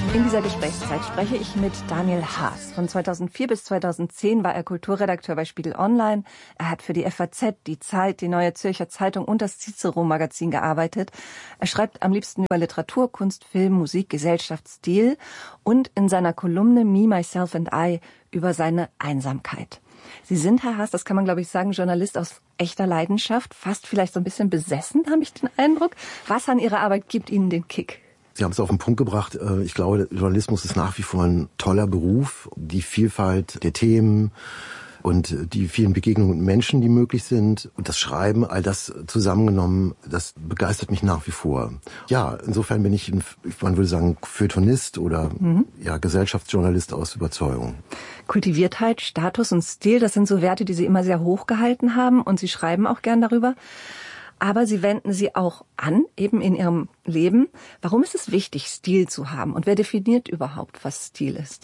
In dieser Gesprächszeit spreche ich mit Daniel Haas. Von 2004 bis 2010 war er Kulturredakteur bei Spiegel Online. Er hat für die FAZ, die Zeit, die Neue Zürcher Zeitung und das Cicero-Magazin gearbeitet. Er schreibt am liebsten über Literatur, Kunst, Film, Musik, Gesellschaft, Stil und in seiner Kolumne Me, Myself and I über seine Einsamkeit. Sie sind, Herr Haas, das kann man, glaube ich, sagen, Journalist aus echter Leidenschaft, fast vielleicht so ein bisschen besessen, habe ich den Eindruck. Was an Ihrer Arbeit gibt Ihnen den Kick? Sie haben es auf den Punkt gebracht. Ich glaube, Journalismus ist nach wie vor ein toller Beruf. Die Vielfalt der Themen und die vielen Begegnungen mit Menschen, die möglich sind und das Schreiben, all das zusammengenommen, das begeistert mich nach wie vor. Ja, insofern bin ich, man würde sagen, Feuilletonist oder Gesellschaftsjournalist aus Überzeugung. Kultiviertheit, Status und Stil, das sind so Werte, die Sie immer sehr hoch gehalten haben und Sie schreiben auch gern darüber. Aber Sie wenden sie auch an, eben in Ihrem Leben. Warum ist es wichtig, Stil zu haben? Und wer definiert überhaupt, was Stil ist?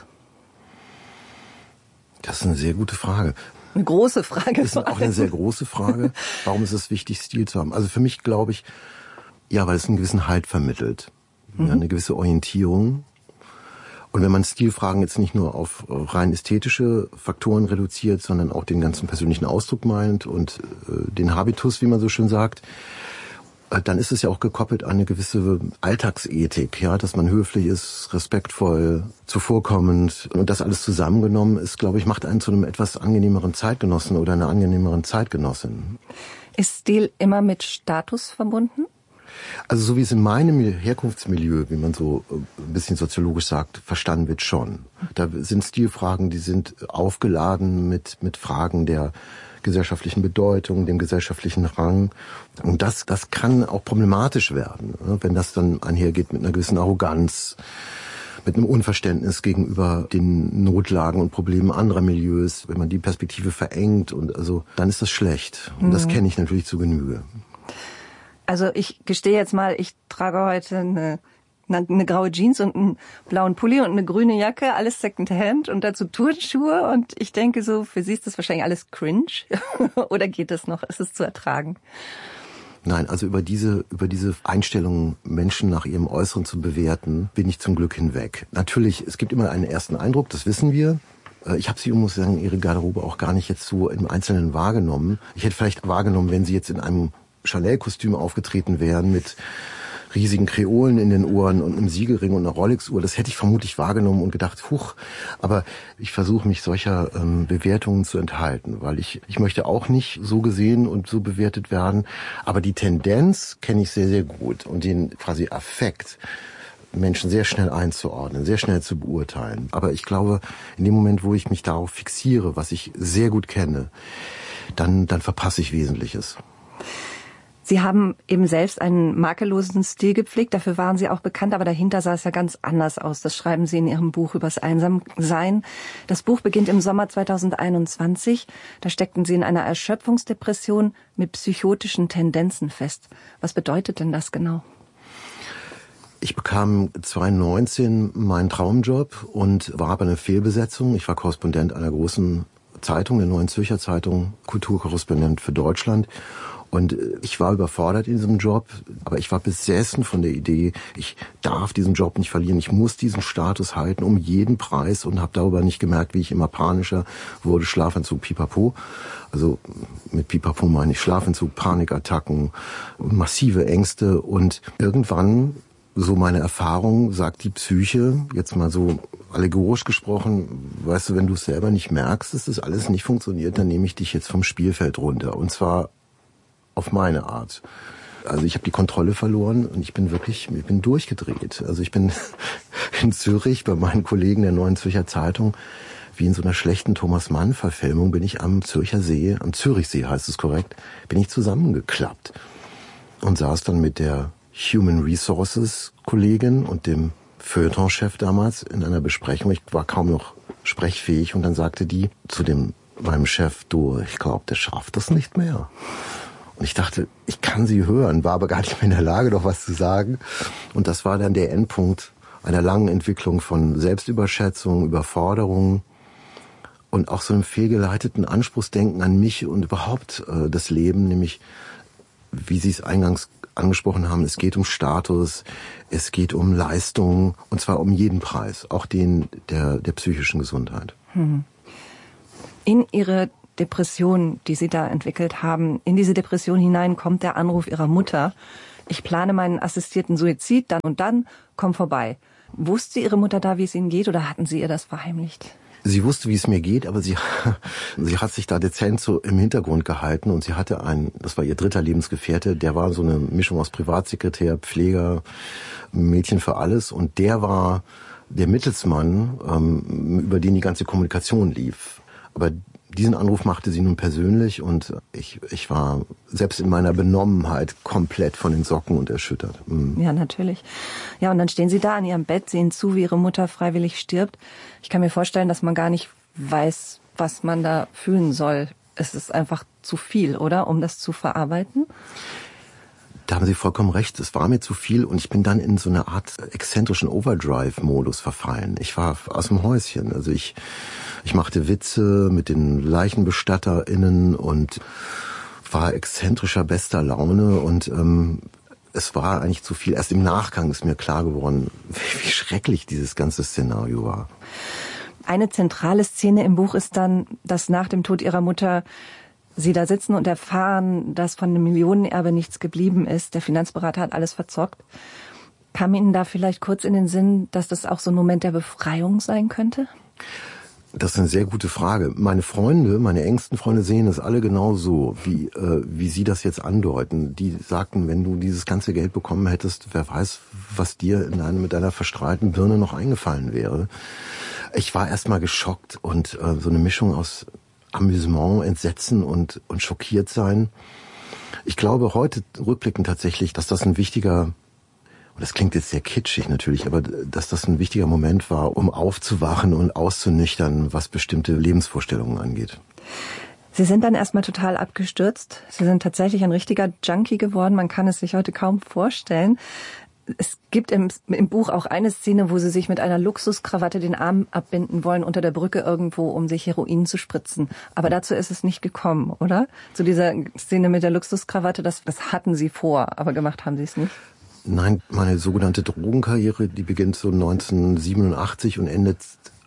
Das ist eine sehr gute Frage. Eine große Frage. Das ist auch eine sehr große Frage. Warum ist es wichtig, Stil zu haben? Also für mich glaube ich, ja, weil es einen gewissen Halt vermittelt. Ja, eine gewisse Orientierung. Und wenn man Stilfragen jetzt nicht nur auf rein ästhetische Faktoren reduziert, sondern auch den ganzen persönlichen Ausdruck meint und den Habitus, wie man so schön sagt, dann ist es ja auch gekoppelt an eine gewisse Alltagsethik, ja, dass man höflich ist, respektvoll, zuvorkommend. Und das alles zusammengenommen ist, glaube ich, macht einen zu einem etwas angenehmeren Zeitgenossen oder einer angenehmeren Zeitgenossin. Ist Stil immer mit Status verbunden? Also so wie es in meinem Herkunftsmilieu, wie man so ein bisschen soziologisch sagt, verstanden wird schon. Da sind Stilfragen, die sind aufgeladen mit Fragen der gesellschaftlichen Bedeutung, dem gesellschaftlichen Rang. Und das kann auch problematisch werden, wenn das dann einhergeht mit einer gewissen Arroganz, mit einem Unverständnis gegenüber den Notlagen und Problemen anderer Milieus. Wenn man die Perspektive verengt und also, dann ist das schlecht. Und das kenne ich natürlich zu Genüge. Also ich gestehe jetzt mal, ich trage heute eine graue Jeans und einen blauen Pulli und eine grüne Jacke, alles Secondhand und dazu Turnschuhe und ich denke so, für Sie ist das wahrscheinlich alles cringe oder geht das noch? Ist es zu ertragen? Nein, also über diese Einstellung, Menschen nach ihrem Äußeren zu bewerten, bin ich zum Glück hinweg. Natürlich, es gibt immer einen ersten Eindruck, das wissen wir. Ich habe Sie, muss ich sagen, Ihre Garderobe auch gar nicht jetzt so im Einzelnen wahrgenommen. Ich hätte vielleicht wahrgenommen, wenn Sie jetzt in einem Chanel-Kostüm aufgetreten wären mit riesigen Kreolen in den Ohren und einem Siegelring und einer Rolex-Uhr. Das hätte ich vermutlich wahrgenommen und gedacht, huch. Aber ich versuche mich solcher Bewertungen zu enthalten, weil ich möchte auch nicht so gesehen und so bewertet werden. Aber die Tendenz kenne ich sehr, sehr gut und den quasi Affekt, Menschen sehr schnell einzuordnen, sehr schnell zu beurteilen. Aber ich glaube, in dem Moment, wo ich mich darauf fixiere, was ich sehr gut kenne, dann verpasse ich Wesentliches. Sie haben eben selbst einen makellosen Stil gepflegt, dafür waren Sie auch bekannt, aber dahinter sah es ja ganz anders aus. Das schreiben Sie in Ihrem Buch übers Einsamsein. Das Buch beginnt im Sommer 2021. Da steckten Sie in einer Erschöpfungsdepression mit psychotischen Tendenzen fest. Was bedeutet denn das genau? Ich bekam 2019 meinen Traumjob und war bei einer Fehlbesetzung. Ich war Korrespondent einer großen Zeitung, der Neuen Zürcher Zeitung, Kulturkorrespondent für Deutschland. Und ich war überfordert in diesem Job, aber ich war besessen von der Idee, ich darf diesen Job nicht verlieren, ich muss diesen Status halten um jeden Preis und habe darüber nicht gemerkt, wie ich immer panischer wurde, Schlafanzug, Pipapo. Also mit Pipapo meine ich Schlafanzug, Panikattacken, massive Ängste und irgendwann, so meine Erfahrung, sagt die Psyche, jetzt mal so allegorisch gesprochen, weißt du, wenn du es selber nicht merkst, dass das alles nicht funktioniert, dann nehme ich dich jetzt vom Spielfeld runter und zwar auf meine Art. Also ich habe die Kontrolle verloren und ich bin durchgedreht. Also ich bin in Zürich bei meinen Kollegen der Neuen Zürcher Zeitung, wie in so einer schlechten Thomas-Mann-Verfilmung, bin ich am Zürichsee heißt es korrekt, bin ich zusammengeklappt und saß dann mit der Human Resources Kollegin und dem Feuilleton-Chef damals in einer Besprechung. Ich war kaum noch sprechfähig und dann sagte die zu meinem Chef, du, ich glaube, der schafft das nicht mehr. Und ich dachte, ich kann sie hören, war aber gar nicht mehr in der Lage, noch was zu sagen. Und das war dann der Endpunkt einer langen Entwicklung von Selbstüberschätzung, Überforderung und auch so einem fehlgeleiteten Anspruchsdenken an mich und überhaupt das Leben, nämlich wie Sie es eingangs angesprochen haben, es geht um Status, es geht um Leistung, und zwar um jeden Preis, auch den der psychischen Gesundheit. In Ihre Depression, die Sie da entwickelt haben, in diese Depression hinein kommt der Anruf Ihrer Mutter: Ich plane meinen assistierten Suizid, dann und dann, komm vorbei. Wusste Ihre Mutter da, wie es Ihnen geht, oder hatten Sie ihr das verheimlicht? Sie wusste, wie es mir geht, aber sie hat sich da dezent so im Hintergrund gehalten, und sie hatte das war ihr dritter Lebensgefährte, der war so eine Mischung aus Privatsekretär, Pfleger, Mädchen für alles, und der war der Mittelsmann, über den die ganze Kommunikation lief. Aber diesen Anruf machte sie nun persönlich, und ich war selbst in meiner Benommenheit komplett von den Socken und erschüttert. Ja, natürlich. Ja, und dann stehen Sie da an Ihrem Bett, sehen zu, wie Ihre Mutter freiwillig stirbt. Ich kann mir vorstellen, dass man gar nicht weiß, was man da fühlen soll. Es ist einfach zu viel, oder? Um das zu verarbeiten? Da haben Sie vollkommen recht. Es war mir zu viel, und ich bin dann in so eine Art exzentrischen Overdrive-Modus verfallen. Ich war aus dem Häuschen. Also ich machte Witze mit den LeichenbestatterInnen und war exzentrischer bester Laune, und es war eigentlich zu viel. Erst im Nachgang ist mir klar geworden, wie schrecklich dieses ganze Szenario war. Eine zentrale Szene im Buch ist dann, dass nach dem Tod Ihrer Mutter Sie da sitzen und erfahren, dass von dem Millionenerbe nichts geblieben ist. Der Finanzberater hat alles verzockt. Kam Ihnen da vielleicht kurz in den Sinn, dass das auch so ein Moment der Befreiung sein könnte? Das ist eine sehr gute Frage. Meine Freunde, meine engsten Freunde sehen es alle genau so, wie Sie das jetzt andeuten. Die sagten, wenn du dieses ganze Geld bekommen hättest, wer weiß, was dir mit deiner verstrahlten Birne noch eingefallen wäre. Ich war erstmal geschockt, und so eine Mischung aus Amüsement, Entsetzen und schockiert sein. Ich glaube heute rückblickend tatsächlich, dass das ein wichtiger, und das klingt jetzt sehr kitschig natürlich, aber dass das ein wichtiger Moment war, um aufzuwachen und auszunüchtern, was bestimmte Lebensvorstellungen angeht. Sie sind dann erstmal total abgestürzt. Sie sind tatsächlich ein richtiger Junkie geworden. Man kann es sich heute kaum vorstellen. Es gibt im Buch auch eine Szene, wo Sie sich mit einer Luxuskrawatte den Arm abbinden wollen unter der Brücke irgendwo, um sich Heroin zu spritzen. Aber dazu ist es nicht gekommen, oder? Zu dieser Szene mit der Luxuskrawatte, das hatten Sie vor, aber gemacht haben Sie es nicht. Nein, meine sogenannte Drogenkarriere, die beginnt so 1987 und endet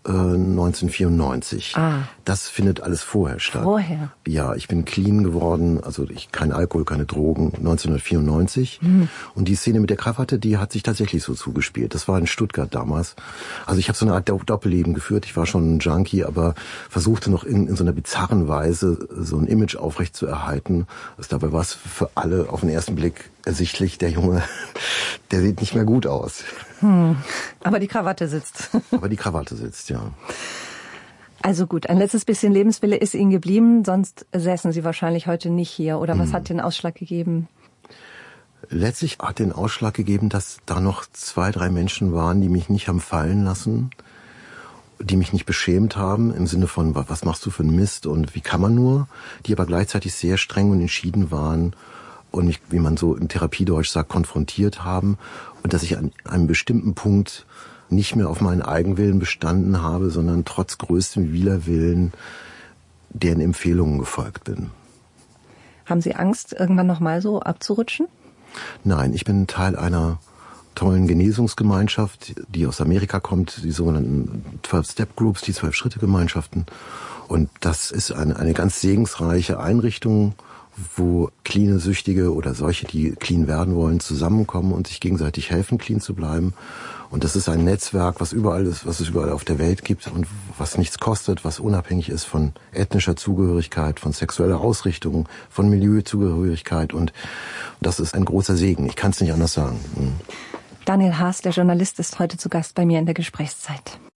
1994. Das findet alles vorher statt. Vorher? Ja, ich bin clean geworden, also kein Alkohol, keine Drogen, 1994. Und die Szene mit der Krawatte, die hat sich tatsächlich so zugespielt. Das war in Stuttgart damals. Also ich habe so eine Art Doppelleben geführt. Ich war schon ein Junkie, aber versuchte noch in so einer bizarren Weise so ein Image aufrecht zu erhalten. Also dabei war es für alle auf den ersten Blick ersichtlich, der Junge, der sieht nicht mehr gut aus. Aber die Krawatte sitzt. Aber die Krawatte sitzt, ja. Also gut, ein letztes bisschen Lebenswille ist Ihnen geblieben, sonst säßen Sie wahrscheinlich heute nicht hier. Oder was hat den Ausschlag gegeben? Letztlich hat den Ausschlag gegeben, dass da noch 2, 3 Menschen waren, die mich nicht haben fallen lassen, die mich nicht beschämt haben, im Sinne von, was machst du für einen Mist und wie kann man nur, die aber gleichzeitig sehr streng und entschieden waren und mich, wie man so im Therapiedeutsch sagt, konfrontiert haben, und dass ich an einem bestimmten Punkt nicht mehr auf meinen Eigenwillen bestanden habe, sondern trotz größtem Widerwillen deren Empfehlungen gefolgt bin. Haben Sie Angst, irgendwann nochmal so abzurutschen? Nein, ich bin Teil einer tollen Genesungsgemeinschaft, die aus Amerika kommt, die sogenannten 12-Step-Groups, die 12-Schritte-Gemeinschaften. Und das ist eine ganz segensreiche Einrichtung, wo cleane Süchtige oder solche, die clean werden wollen, zusammenkommen und sich gegenseitig helfen, clean zu bleiben. Und das ist ein Netzwerk, was überall ist, was es überall auf der Welt gibt und was nichts kostet, was unabhängig ist von ethnischer Zugehörigkeit, von sexueller Ausrichtung, von Milieuzugehörigkeit. Und das ist ein großer Segen. Ich kann es nicht anders sagen. Daniel Haas, der Journalist, ist heute zu Gast bei mir in der Gesprächszeit.